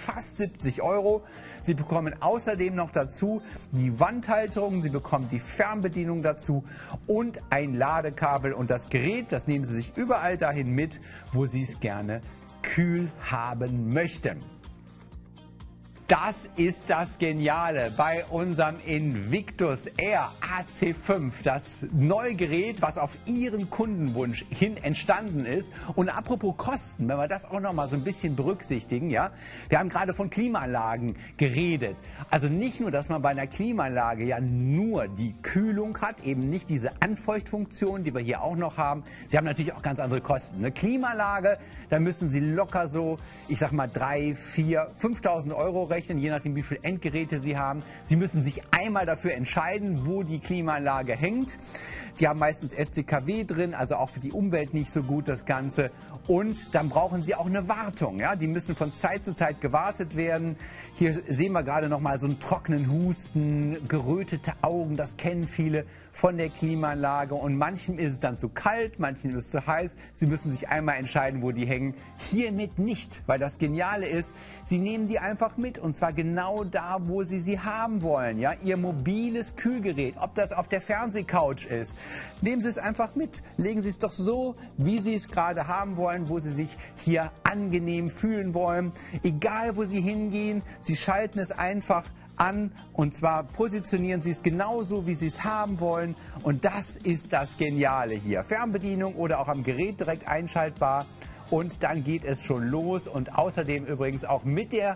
fast 70 €. Sie bekommen außerdem noch dazu die Wandhalterung, Sie bekommen die Fernbedienung dazu und ein Ladekabel. Und das Gerät, das nehmen Sie sich überall dahin mit, wo Sie es gerne kühl haben möchten. Das ist das Geniale bei unserem Invictus Air AC5, das neue Gerät, was auf Ihren Kundenwunsch hin entstanden ist. Und apropos Kosten, wenn wir das auch noch mal so ein bisschen berücksichtigen, ja, wir haben gerade von Klimaanlagen geredet. Also nicht nur, dass man bei einer Klimaanlage ja nur die Kühlung hat, eben nicht diese Anfeuchtfunktion, die wir hier auch noch haben. Sie haben natürlich auch ganz andere Kosten. Eine Klimaanlage, da müssen Sie locker so, ich sag mal 3.000, 4.000, 5.000 € rechnen, je nachdem, wie viele Endgeräte Sie haben. Sie müssen sich einmal dafür entscheiden, wo die Klimaanlage hängt. Die haben meistens FCKW drin, also auch für die Umwelt nicht so gut das Ganze. Und dann brauchen Sie auch eine Wartung. Ja? Die müssen von Zeit zu Zeit gewartet werden. Hier sehen wir gerade noch mal so einen trockenen Husten, gerötete Augen, das kennen viele von der Klimaanlage. Und manchen ist es dann zu kalt, manchen ist es zu heiß. Sie müssen sich einmal entscheiden, wo die hängen. Hiermit nicht, weil das Geniale ist, Sie nehmen die einfach mit und zwar genau da, wo Sie sie haben wollen. Ja? Ihr mobiles Kühlgerät, ob das auf der Fernsehcouch ist, nehmen Sie es einfach mit. Legen Sie es doch so, wie Sie es gerade haben wollen, wo Sie sich hier angenehm fühlen wollen. Egal, wo Sie hingehen, Sie schalten es einfach an und zwar positionieren Sie es genauso, wie Sie es haben wollen. Und das ist das Geniale hier. Fernbedienung oder auch am Gerät direkt einschaltbar. Und dann geht es schon los und außerdem übrigens auch mit der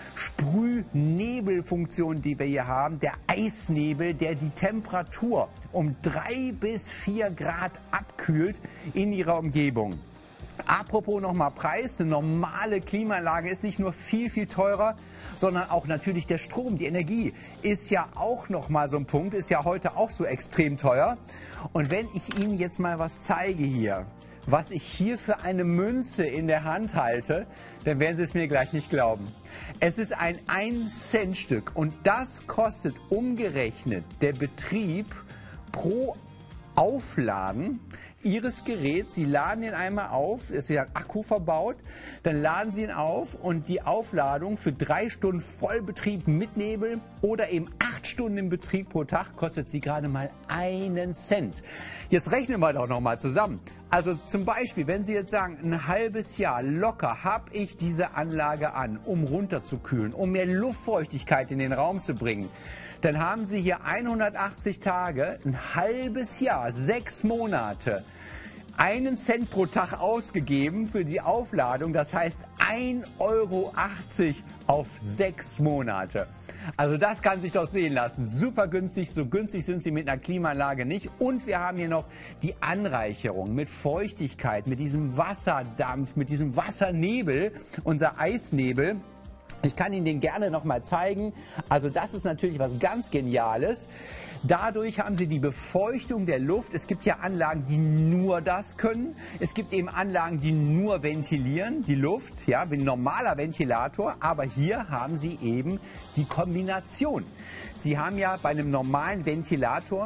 Sprühnebelfunktion, die wir hier haben, der Eisnebel, der die Temperatur um 3 bis 4 Grad abkühlt in Ihrer Umgebung. Apropos nochmal Preis, eine normale Klimaanlage ist nicht nur viel, viel teurer, sondern auch natürlich der Strom, die Energie ist ja auch nochmal so ein Punkt, ist ja heute auch so extrem teuer. Und wenn ich Ihnen jetzt mal was zeige hier, was ich hier für eine Münze in der Hand halte, dann werden Sie es mir gleich nicht glauben. Es ist ein 1-Cent-Stück und das kostet umgerechnet der Betrieb pro Aufladen Ihres Geräts. Sie laden ihn einmal auf, ist ja ein Akku verbaut, dann laden Sie ihn auf und die Aufladung für 3 Stunden Vollbetrieb mit Nebel oder eben 8 Stunden im Betrieb pro Tag kostet Sie gerade mal 1 Cent. Jetzt rechnen wir doch noch mal zusammen. Also zum Beispiel, wenn Sie jetzt sagen, ein halbes Jahr locker habe ich diese Anlage an, um runterzukühlen, um mehr Luftfeuchtigkeit in den Raum zu bringen, dann haben Sie hier 180 Tage, ein halbes Jahr, 6 Monate, 1 Cent pro Tag ausgegeben für die Aufladung. Das heißt 1,80 € auf 6 Monate. Also das kann sich doch sehen lassen. Super günstig, so günstig sind Sie mit einer Klimaanlage nicht. Und wir haben hier noch die Anreicherung mit Feuchtigkeit, mit diesem Wasserdampf, mit diesem Wassernebel, unser Eisnebel. Ich kann Ihnen den gerne noch mal zeigen. Also das ist natürlich was ganz Geniales. Dadurch haben Sie die Befeuchtung der Luft. Es gibt ja Anlagen, die nur das können. Es gibt eben Anlagen, die nur ventilieren, die Luft, ja, wie ein normaler Ventilator. Aber hier haben Sie eben die Kombination. Sie haben ja bei einem normalen Ventilator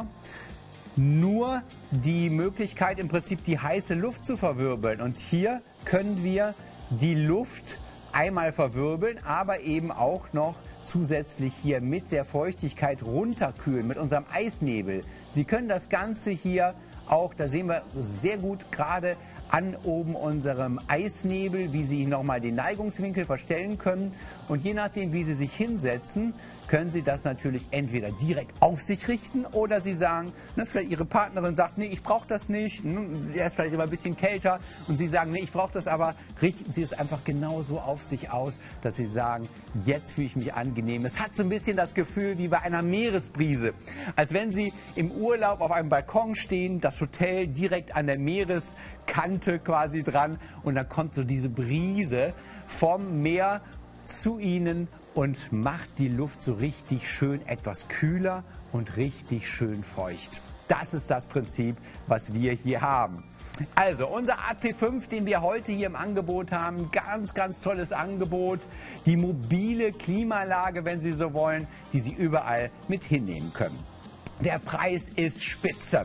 nur die Möglichkeit, im Prinzip die heiße Luft zu verwirbeln. Und hier können wir die Luft einmal verwirbeln, aber eben auch noch zusätzlich hier mit der Feuchtigkeit runterkühlen, mit unserem Eisnebel. Sie können das Ganze hier auch, da sehen wir sehr gut gerade an oben unserem Eisnebel, wie Sie nochmal den Neigungswinkel verstellen können. Und je nachdem, wie Sie sich hinsetzen, können Sie das natürlich entweder direkt auf sich richten oder Sie sagen, ne, vielleicht Ihre Partnerin sagt, nee, ich brauche das nicht, er ist vielleicht immer ein bisschen kälter und Sie sagen, nee, ich brauche das, aber richten Sie es einfach genauso auf sich aus, dass Sie sagen, jetzt fühle ich mich angenehm. Es hat so ein bisschen das Gefühl wie bei einer Meeresbrise, als wenn Sie im Urlaub auf einem Balkon stehen, das Hotel direkt an der Meereskante quasi dran und dann kommt so diese Brise vom Meer zu Ihnen und macht die Luft so richtig schön etwas kühler und richtig schön feucht. Das ist das Prinzip, was wir hier haben. Also unser AC5, den wir heute hier im Angebot haben, ganz, ganz tolles Angebot. Die mobile Klimaanlage, wenn Sie so wollen, die Sie überall mit hinnehmen können. Der Preis ist spitze.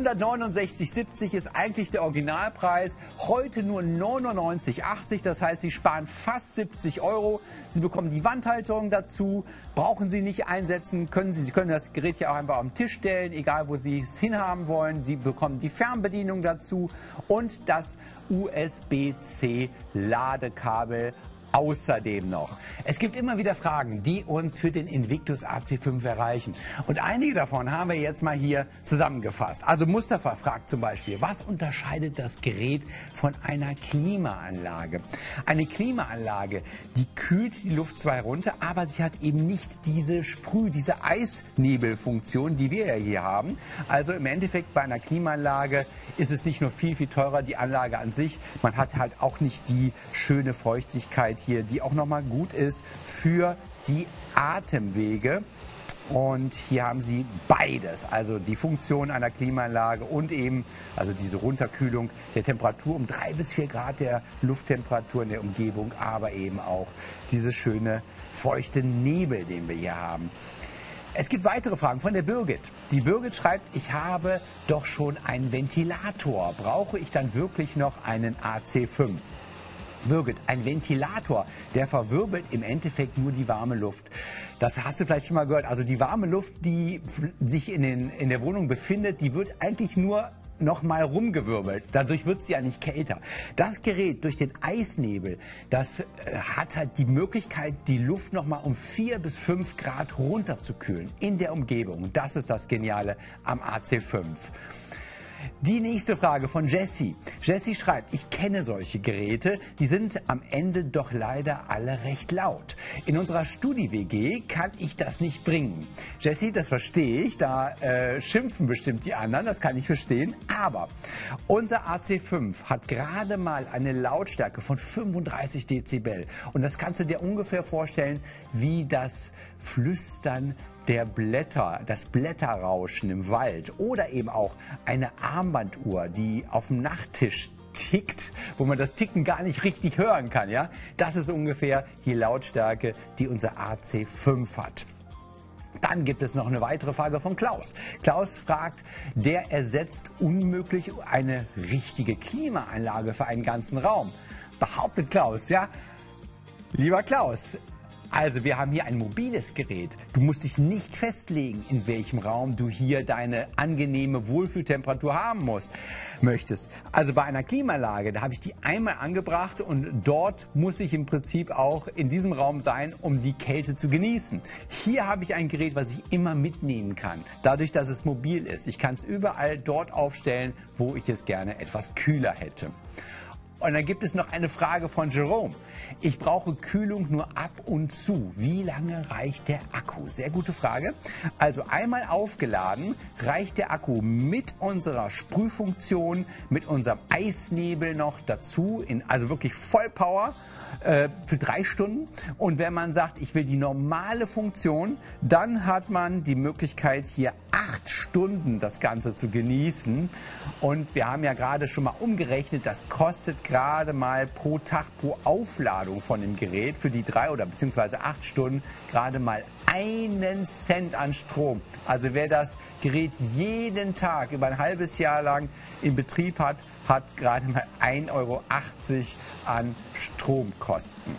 169,70 ist eigentlich der Originalpreis. Heute nur 99,80. Das heißt, Sie sparen fast 70 €. Sie bekommen die Wandhalterung dazu. Brauchen Sie nicht einsetzen. Sie können das Gerät hier auch einfach auf den Tisch stellen, egal wo Sie es hinhaben wollen. Sie bekommen die Fernbedienung dazu und das USB-C Ladekabel. Außerdem noch. Es gibt immer wieder Fragen, die uns für den Invictus AC5 erreichen. Und einige davon haben wir jetzt mal hier zusammengefasst. Also Mustafa fragt zum Beispiel, was unterscheidet das Gerät von einer Klimaanlage? Eine Klimaanlage, die kühlt die Luft zwar herunter, aber sie hat eben nicht diese diese Eisnebelfunktion, die wir ja hier haben. Also im Endeffekt bei einer Klimaanlage ist es nicht nur viel, viel teurer, die Anlage an sich, man hat halt auch nicht die schöne Feuchtigkeit hier, die auch nochmal gut ist für die Atemwege. Und hier haben Sie beides, also die Funktion einer Klimaanlage und eben also diese Runterkühlung der Temperatur um 3 bis 4 Grad der Lufttemperatur in der Umgebung, aber eben auch diese schöne feuchte Nebel, den wir hier haben. Es gibt weitere Fragen von der Birgit. Die Birgit schreibt, ich habe doch schon einen Ventilator. Brauche ich dann wirklich noch einen AC5? Birgit, ein Ventilator, der verwirbelt im Endeffekt nur die warme Luft. Das hast du vielleicht schon mal gehört. Also die warme Luft, die sich in der Wohnung befindet, die wird eigentlich nur noch mal rumgewirbelt. Dadurch wird sie ja nicht kälter. Das Gerät durch den Eisnebel, das hat halt die Möglichkeit, die Luft noch mal um 4 bis 5 Grad runterzukühlen in der Umgebung. Das ist das Geniale am AC5. Die nächste Frage von Jessie. Jessie schreibt, ich kenne solche Geräte, die sind am Ende doch leider alle recht laut. In unserer Studi-WG kann ich das nicht bringen. Jessie, das verstehe ich, da schimpfen bestimmt die anderen, das kann ich verstehen. Aber unser AC5 hat gerade mal eine Lautstärke von 35 Dezibel. Und das kannst du dir ungefähr vorstellen wie das Flüstern der Blätter, das Blätterrauschen im Wald oder eben auch eine Armbanduhr, die auf dem Nachttisch tickt, wo man das Ticken gar nicht richtig hören kann. Ja? Das ist ungefähr die Lautstärke, die unser AC5 hat. Dann gibt es noch eine weitere Frage von Klaus. Klaus fragt, der ersetzt unmöglich eine richtige Klimaanlage für einen ganzen Raum. Behauptet Klaus, ja? Lieber Klaus, also wir haben hier ein mobiles Gerät. Du musst dich nicht festlegen, in welchem Raum du hier deine angenehme Wohlfühltemperatur haben möchtest. Also bei einer Klimaanlage, da habe ich die einmal angebracht und dort muss ich im Prinzip auch in diesem Raum sein, um die Kälte zu genießen. Hier habe ich ein Gerät, was ich immer mitnehmen kann, dadurch, dass es mobil ist. Ich kann es überall dort aufstellen, wo ich es gerne etwas kühler hätte. Und dann gibt es noch eine Frage von Jerome. Ich brauche Kühlung nur ab und zu. Wie lange reicht der Akku? Sehr gute Frage. Also einmal aufgeladen reicht der Akku mit unserer Sprühfunktion, mit unserem Eisnebel noch dazu, also wirklich Vollpower für 3 Stunden. Und wenn man sagt, ich will die normale Funktion, dann hat man die Möglichkeit, hier 8 Stunden das Ganze zu genießen. Und wir haben ja gerade schon mal umgerechnet, das kostet gerade mal pro Tag, pro Aufladung von dem Gerät für die 3 oder beziehungsweise 8 Stunden gerade mal 1 Cent an Strom. Also wer das Gerät jeden Tag über ein halbes Jahr lang in Betrieb hat, hat gerade mal 1,80 € an Stromkosten.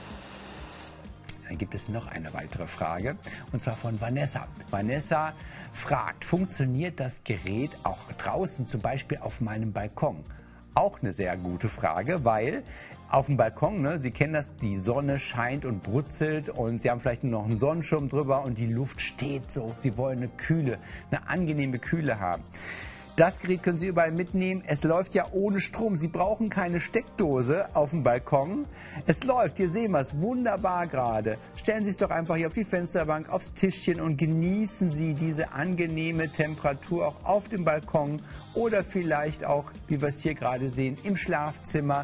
Dann gibt es noch eine weitere Frage, und zwar von Vanessa. Vanessa fragt, funktioniert das Gerät auch draußen, zum Beispiel auf meinem Balkon? Auch eine sehr gute Frage, weil auf dem Balkon, ne, Sie kennen das, die Sonne scheint und brutzelt und Sie haben vielleicht nur noch einen Sonnenschirm drüber und die Luft steht so. Sie wollen eine angenehme Kühle haben. Das Gerät können Sie überall mitnehmen. Es läuft ja ohne Strom. Sie brauchen keine Steckdose auf dem Balkon. Es läuft. Hier sehen wir es wunderbar gerade. Stellen Sie es doch einfach hier auf die Fensterbank, aufs Tischchen und genießen Sie diese angenehme Temperatur auch auf dem Balkon oder vielleicht auch, wie wir es hier gerade sehen, im Schlafzimmer.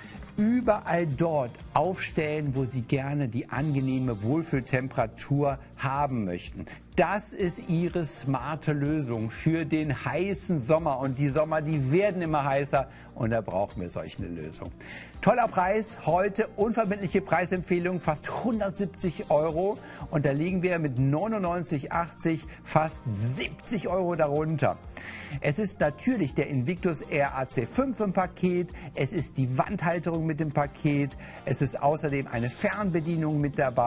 Überall dort aufstellen, wo Sie gerne die angenehme Wohlfühltemperatur haben möchten. Das ist Ihre smarte Lösung für den heißen Sommer. Und die Sommer, die werden immer heißer und da brauchen wir solch eine Lösung. Toller Preis, heute unverbindliche Preisempfehlung, fast 170 Euro. Und da liegen wir mit 99,80 fast 70 Euro darunter. Es ist natürlich der Invictus RAC5 im Paket, es ist die Wandhalterung mit dem Paket, es ist außerdem eine Fernbedienung mit dabei.